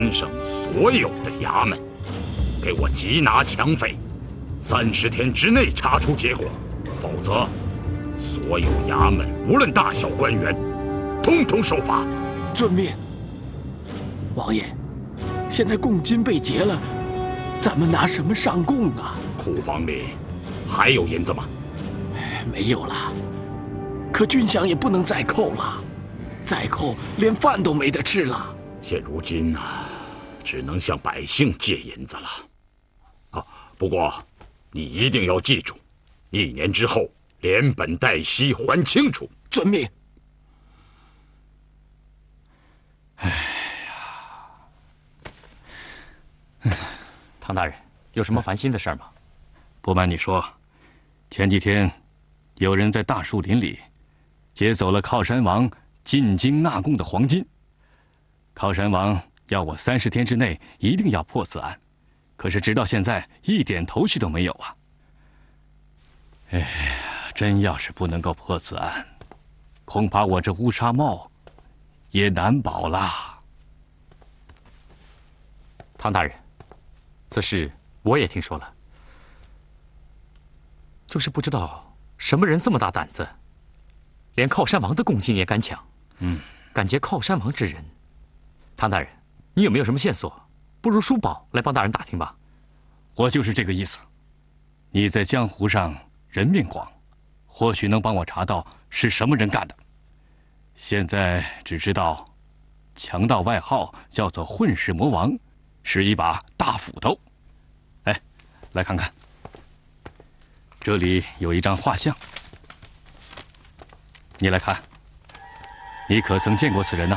省所有的衙门，给我缉拿抢匪，30天之内查出结果，否则所有衙门无论大小官员，统统受罚。 遵命。王爷，现在贡金被劫了，咱们拿什么上贡啊？ 库房里还有银子吗？ 没有了。可军饷也不能再扣了，再扣连饭都没得吃了。 现如今啊，只能向百姓借银子了。啊，不过你一定要记住，1年之后连本带息还清楚。 遵命。 唐大人，有什么烦心的事儿吗？ 不瞒你说，前几天有人在大树林里劫走了靠山王进京纳贡的黄金。靠山王要我30天之内一定要破此案，可是直到现在一点头绪都没有啊！哎呀，真要是不能够破此案，恐怕我这乌纱帽也难保啦。 唐大人，此事我也听说了，就是不知道什么人这么大胆子，连靠山王的贡金也敢抢。敢劫靠山王之人。唐大人，你有没有什么线索？不如叔宝来帮大人打听吧。 我就是这个意思。你在江湖上人面广，或许能帮我查到是什么人干的。现在只知道，强盗外号叫做混世魔王，是一把大斧头。哎，来看看，这里有一张画像，你来看，你可曾见过此人呢？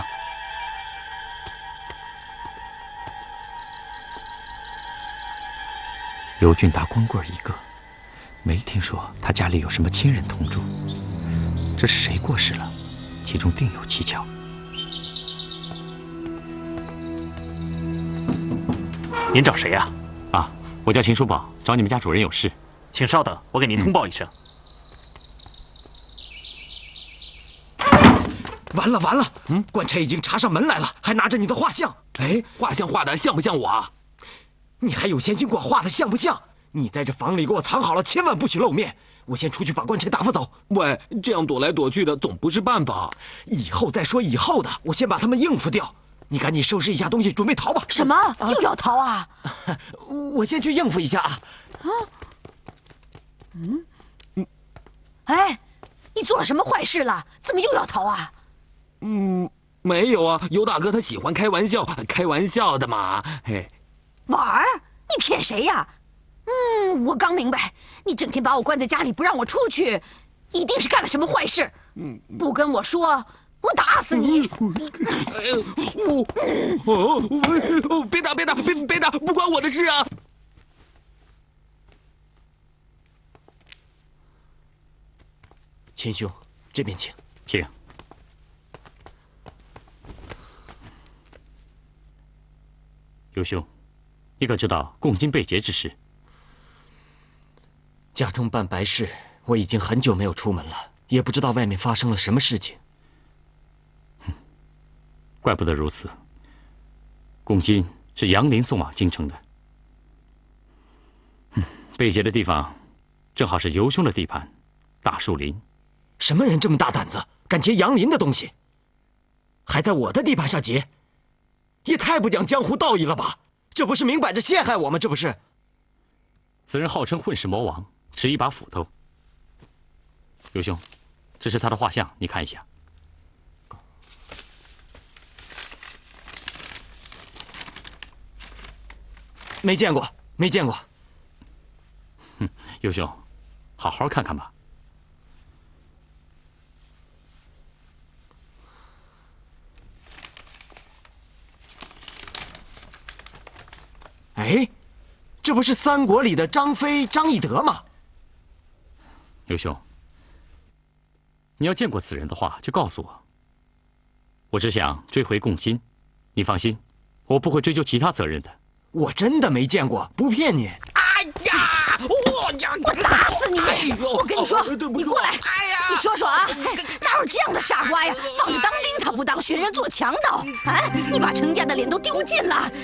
尤俊达光棍一个，没听说他家里有什么亲人同住。这是谁过世了？其中定有蹊跷。 您找谁呀？ 啊，我叫秦叔宝，找你们家主人有事。 请稍等，我给您通报一声。 完了完了！官差已经查上门来了，还拿着你的画像。 哎，画像画的像不像我啊？ 你还有闲心管画的像不像？你在这房里给我藏好了，千万不许露面。我先出去把官差打发走。 喂，这样躲来躲去的总不是办法。 以后再说以后的，我先把他们应付掉。你赶紧收拾一下东西，准备逃吧。 什么？又要逃啊？ 我先去应付一下啊。 哎，你做了什么坏事了？怎么又要逃啊？ 没有啊，尤大哥他喜欢开玩笑，开玩笑的嘛。嘿， 玩儿？你骗谁呀？我刚明白，你整天把我关在家里不让我出去，一定是干了什么坏事。不跟我说，我打死你！ 别打，别打，别打，不关我的事啊！ 秦兄，这边请。 请。尤兄，你可知道贡金被劫之事？ 家中办白事，我已经很久没有出门了，也不知道外面发生了什么事情。 怪不得如此。贡金是杨林送往京城的。被劫的地方，正好是尤兄的地盘，大树林。 什么人这么大胆子，敢劫杨林的东西？还在我的地盘上劫，也太不讲江湖道义了吧！这不是明摆着陷害我吗？这不是。 此人号称混世魔王，持一把斧头。尤兄，这是他的画像，你看一下。 没见过，没见过。 尤兄，好好看看吧。 哎，这不是三国里的张飞、张翼德吗？ 尤兄，你要见过此人的话，就告诉我。我只想追回贡金，你放心，我不会追究其他责任的。 我真的没见过，不骗你。 哎呀， 我打死你！ 哎呦， 我跟你说， 对不起， 你过来！ 哎呀， 你说说啊，哪有这样的傻瓜呀？放着当兵他不当，学人做强盗。哎，你把程家的脸都丢尽了，